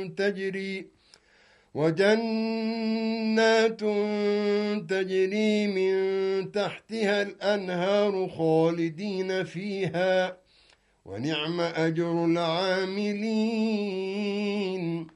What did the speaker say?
وجنات تجري من تحتها الأنهار خالدين فيها ونعم أجر العاملين